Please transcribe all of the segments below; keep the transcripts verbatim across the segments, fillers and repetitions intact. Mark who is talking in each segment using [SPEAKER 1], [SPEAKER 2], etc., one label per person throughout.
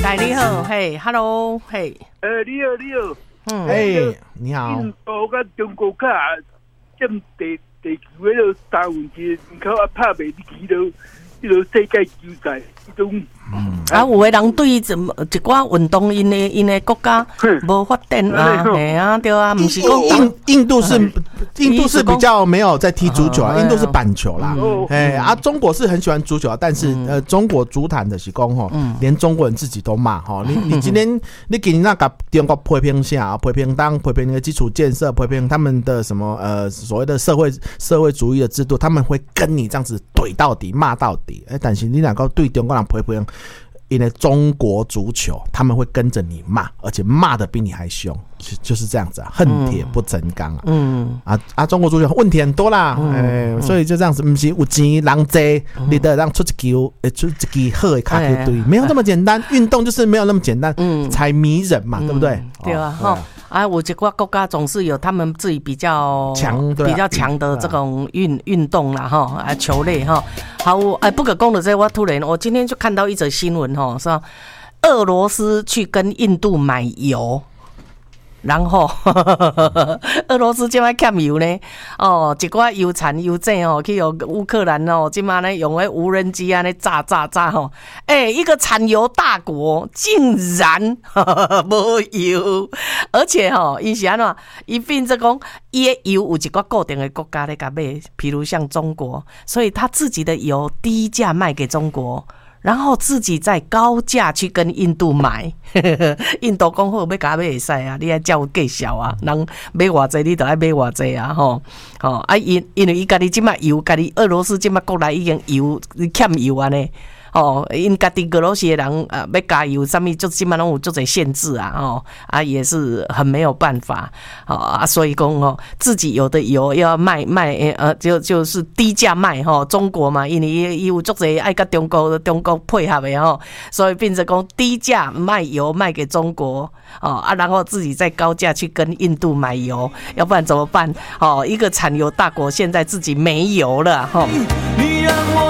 [SPEAKER 1] 来你好，嘿 ，Hello， 嘿，
[SPEAKER 2] 呃，你好，你好，
[SPEAKER 1] 嗯，
[SPEAKER 3] 哎，你好。
[SPEAKER 2] 印度跟中国卡占地地球迄个三分之人口啊，拍袂入去到迄个世界球赛迄种。
[SPEAKER 1] 嗯，啊，有的人对怎么一寡运动因的因的国家无发展啊，嘿啊，对啊，不是讲
[SPEAKER 3] 印印度是印度是比较没有在踢足球啊，印度是板球啦，哎啊，中国是很喜欢足球啊，但是呃，中国足坛的是讲吼，连中国人自己都骂吼，你你今天你今天那个中国批评下，批评当批评那个基础建设，批评他们的什么呃所谓的社会社会主义的制度，他们会跟你这样子怼到底骂到底，哎，但是你两个对中国人批评。因为中国足球，他们会跟着你骂，而且骂的比你还凶，就就是这样子啊，恨铁不成钢啊。嗯啊啊，中国足球问题很多啦，嗯欸、所以就这样子，不是有钱人多，嗯、你得让出一球，出一支好的卡球队，没有这么简单。运动就是没有那么简单，嗯、才迷人嘛，嗯、对不对？
[SPEAKER 1] 对啊，哈、哦。啊，有一寡国家总是有他们自己比较
[SPEAKER 3] 强、
[SPEAKER 1] 比较强的这种运运动啦，哈啊球类哈。好，哎，不可讲的这，我突然我今天就看到一则新闻哈，说俄罗斯去跟印度买油。然后俄罗斯现在欠油呢，哦，一寡油产油井哦，去用乌克兰哦，今嘛呢用那无人机啊，那炸炸炸吼，哎、欸，一个产油大国竟然没油，而且吼，伊是安怎？伊变做讲，伊的油有一寡固定的国家咧甲买，譬如像中国，所以他自己的油低价卖给中国。然后自己再高价去跟印度买，印度讲好要甲买会使啊，你爱叫我计较啊，人买偌济你就爱买偌济啊，吼，吼啊因因为伊家己即卖油，家己俄羅斯即卖國內已經油欠油啊呢。哦，因家己俄羅斯的人呃要加油，什麼就基本上有做些限制啊，哦啊也是很没有辦法，哦啊所以講哦自己有的油要賣賣呃就就是低價賣吼、哦，中國嘛，因為伊有做些愛甲中國中國配合的吼，所以變成講低價賣油賣給中國哦啊，然後自己再高價去跟印度買油，要不然怎麼辦？哦，一個產油大國現在自己沒油了吼。你讓我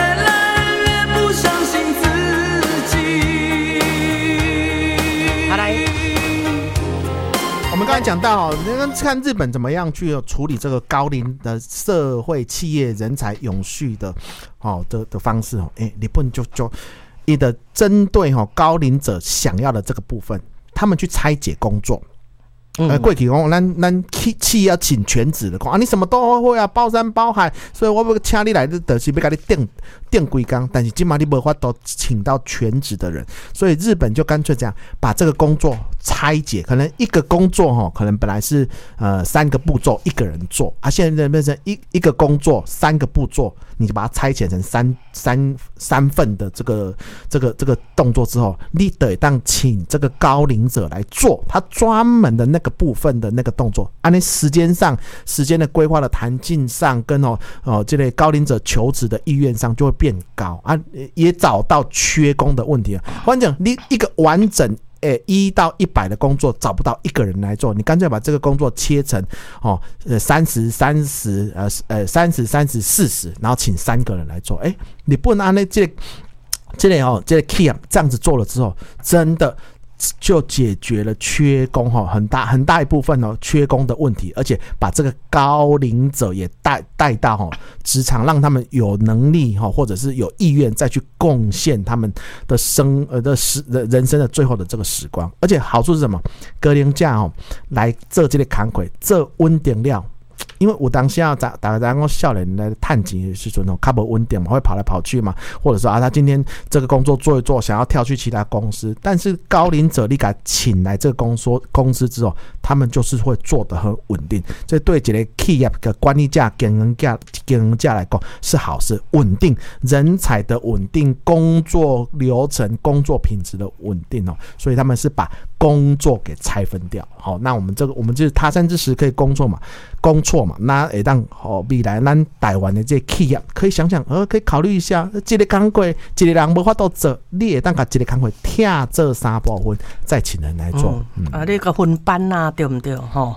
[SPEAKER 3] 我们刚才讲到，看日本怎么样去处理这个高龄的社会企业人才永续的哦 的, 的方式哦，哎，日本就就一的针对哦高龄者想要的这个部分，他们去拆解工作。呃，过去讲，咱咱企企业要请全职的，讲啊，你什么都会啊，包山包海，所以我要请你来，就是要给你定定规工，但是今嘛你没法都请到全职的人，所以日本就干脆这样把这个工作拆解，可能一个工作哈，可能本来是呃三个步骤一个人做，啊，现在变成一一个工作三个步骤，你就把它拆解成三三三份的这个这个这个动作之后，你得当请这个高龄者来做，他专门的那个部分的那个动作，按、啊、时间上、时间的规划的弹性上，跟哦哦这类高龄者求职的意愿上就会变高啊，也找到缺工的问题了。我跟你讲，你一个完整诶一到一百的工作找不到一个人来做，你干脆把这个工作切成哦呃三十三十呃呃三十三十四十，然后请三个人来做。哎，你不能按那这这类哦这类 key 这样子做了之后，真的。就解决了缺工很大很大一部分缺工的问题，而且把这个高龄者也带带到职场，让他们有能力或者是有意愿再去贡献他们的生呃的时人生的最后的这个时光。而且好处是什么？高龄者来做这个工作，做稳定了。因为有当下大大家讲少年来探钱的时阵哦，较无稳定嘛，会跑来跑去嘛，或者说啊，他今天这个工作做一做，想要跳去其他公司，但是高龄者你给他请来这个公司公司之后，他们就是会做得很稳定，这对一个企业的管理者、经营者、经营者来讲是好事，稳定人才的稳定，工作流程、工作品质的稳定哦，所以他们是把工作给拆分掉。好，那我们这个我们就是他山之石可以工作嘛，工作嘛，那会当哦未来咱台湾的这企业可以想想，呃，可以考虑一下，这个工作一个人无法度做，你会当把这个工作拆做三部分，再请人来做。
[SPEAKER 1] 嗯嗯、啊，你个分班啊，对不对？吼、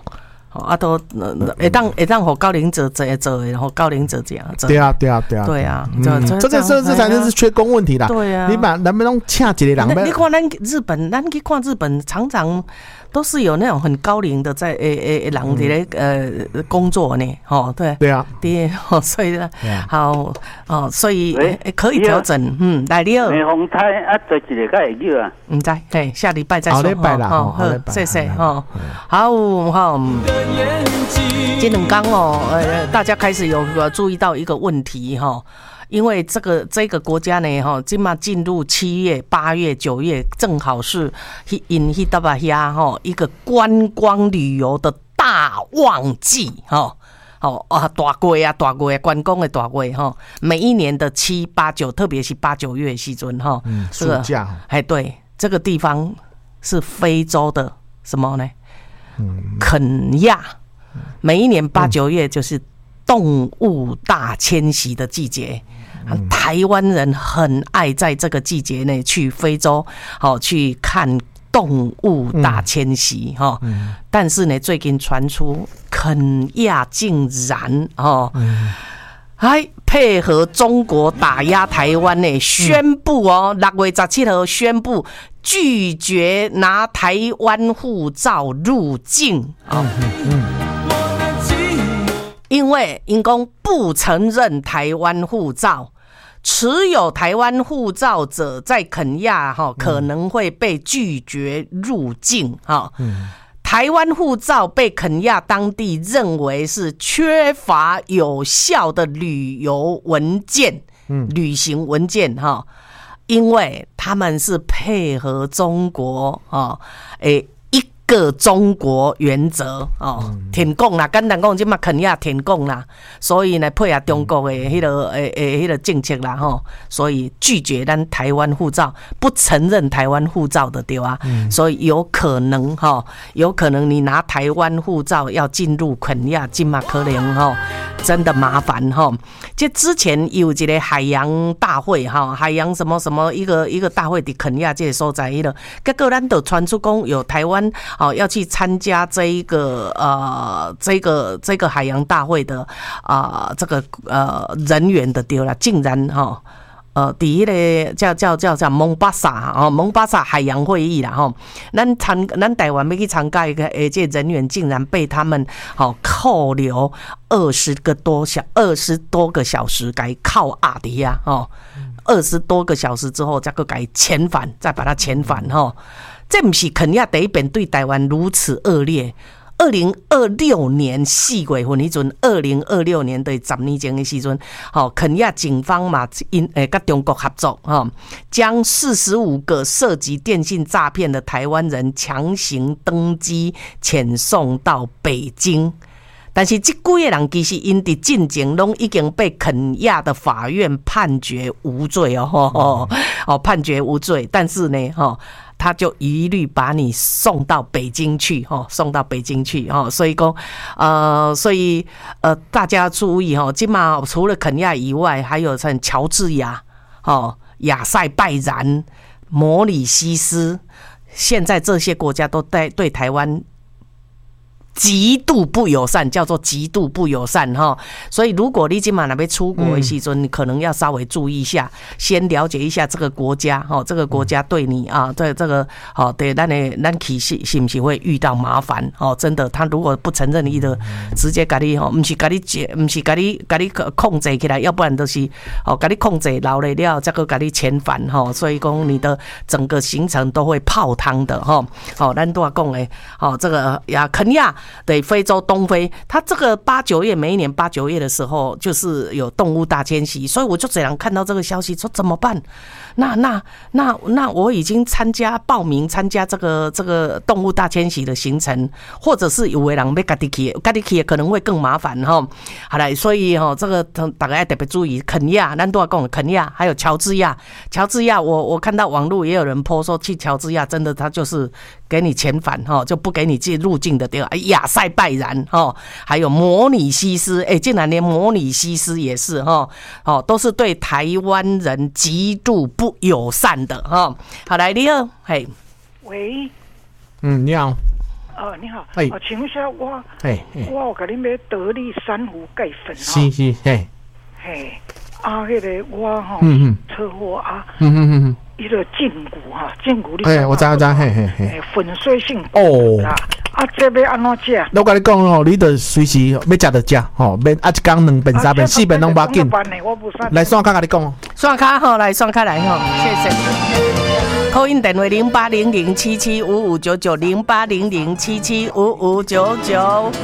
[SPEAKER 1] 哦，啊都会当会当互高龄者做做的，然后高龄者这样。
[SPEAKER 3] 对啊，对啊，对啊，
[SPEAKER 1] 对啊，
[SPEAKER 3] 嗯，这个这这才是缺工问题啦。
[SPEAKER 1] 对啊，
[SPEAKER 3] 你把能不能请一个人？
[SPEAKER 1] 你看咱日本，咱去看日本，常常都是有那种很高龄的在诶诶人伫咧呃工作呢，哦，对，
[SPEAKER 3] 对啊，
[SPEAKER 1] 对，哦，所以呢，好哦，所以可以调整，嗯，来你好。
[SPEAKER 4] 美红台啊，做一个会记啊？
[SPEAKER 1] 唔知，嘿，下礼拜再说。
[SPEAKER 3] 好礼拜啦，
[SPEAKER 1] 好，谢谢哈。好，好。这两天哦，呃，大家开始有注意到一个问题哈，因为这个这个国家呢哈，今嘛进入七月、八月、九月，正好是因迄搭啊遐哈一个观光旅游的大旺季哈。哦啊，大月啊，大月观光的大月哈，每一年的七八九，特别是八九月时阵哈，
[SPEAKER 3] 嗯，暑假，
[SPEAKER 1] 哎，对，这个地方是非洲的什么呢？嗯，肯亚。每一年八九月就是动物大迁徙的季节，嗯、台湾人很爱在这个季节内去非洲，好、哦、去看动物大迁徙哈。嗯嗯、但是呢，最近传出肯亚竟然哦，嗯、还配合中国打压台湾呢，宣布哦，六月十七号宣布拒绝拿台湾护照入境啊。哦嗯嗯因为因公不承认台湾护照，持有台湾护照者在肯亚哈可能会被拒绝入境哈。嗯、台湾护照被肯亚当地认为是缺乏有效的旅游文件、嗯、旅行文件哈，因为他们是配合中国啊，诶。个中国原则哦，填供啦，简单讲，即嘛肯亚填供啦，所以呢配合中国的迄、那个诶诶迄个政策啦吼，所以拒绝咱台湾护照，不承认台湾护照的对啊，嗯、所以有可能哈，有可能你拿台湾护照要进入肯亚，即嘛可能哈，真的麻烦哈。这之前有一个海洋大会哈，海洋什么什么一个一个大会伫肯亚这个所在迄个，结果咱就传出讲有台湾。哦，要去参加这一个呃，这个这个海洋大会的啊、呃，这个呃人员的丢了，竟然哈、哦、呃，第一个叫叫叫叫蒙巴萨哦，蒙巴萨海洋会议啦哈，咱参咱台湾要去参加一个，诶，这人员竟然被他们好、哦、扣留二十个多小二十多个小时，该靠阿迪呀哦，二十多个小时之后再个该遣返，再把他遣返哈。哦这不是肯亚第一遍对台湾如此恶劣。二零二六年四月份迄阵，二零二六年的十年前的时阵，好，肯亚警方嘛，因诶跟中国合作，哈，将四十五个涉及电信诈骗的台湾人强行登机遣送到北京。但是这几个人其实因伫进前拢已经被肯亚的法院判决无罪哦，哦，哦判决无罪，但是呢，哈。他就一律把你送到北京去，哈，送到北京去，哈，所以说，呃，所以呃，大家注意哈，今嘛除了肯亚以外，还有像乔治亚、哦亚塞拜然、摩里西斯，现在这些国家都对对台湾极度不友善，叫做极度不友善哈。所以如果你今晚那边出国的时候，你可能要稍微注意一下，先了解一下这个国家哈，这个国家对你啊，对这个好对，咱的咱其实是不是会遇到麻烦哦？真的，他如果不承认你的，直接给你哦，不是给你解，不是给你给你控制起来，要不然都是哦，给你控制牢了了，再个给你遣返哈。所以讲你的整个行程都会泡汤的哈。好，咱都要讲诶，哦，这个呀，肯亚。对，非洲东非，它这个八九月每一年八九月的时候，就是有动物大迁徙，所以我就这样看到这个消息，说怎么办？那那那那我已经参加报名参加这个这个动物大迁徙的行程，或者是有的人要自己去，自己去可能会更麻烦哈。好了，所以哈，这个大家要特别注意，肯亚，咱都要讲肯亚，还有乔治亚，乔治亚，我我看到网络也有人 po 说去乔治亚，真的他就是给你遣返哈，就不给你进入境的地方。亚塞拜然哈，还有摩里西斯，哎，竟然连摩里西斯也是哈，哦，都是对台湾人极度不友善的哈。好，来你好，嘿，
[SPEAKER 2] 喂，
[SPEAKER 3] 嗯，你好，
[SPEAKER 5] 哦，你好，
[SPEAKER 3] 哎
[SPEAKER 5] 哦，请问一下我，
[SPEAKER 3] 嘿嘿，
[SPEAKER 5] 我有甲你买得力珊瑚钙粉
[SPEAKER 3] 是
[SPEAKER 5] 哦，
[SPEAKER 3] 是嘿，
[SPEAKER 5] 嘿，啊，迄个我吼
[SPEAKER 3] 嗯嗯
[SPEAKER 5] 车祸啊，
[SPEAKER 3] 嗯嗯嗯
[SPEAKER 5] 伊个胫骨哈，胫骨你
[SPEAKER 3] 嗯，哎，我知我知，嘿嘿嘿。
[SPEAKER 5] 诶，粉碎性
[SPEAKER 3] 哦
[SPEAKER 5] 啦，啊，这要安怎食？
[SPEAKER 3] 我跟你讲哦，你得随时要食就食，吼，免啊一天两遍三遍四遍拢无要紧。来线卡甲你讲哦，
[SPEAKER 1] 线卡吼，来线卡来吼，谢谢。call in 电话零八零零七七五五九九零八零零七七五五九九。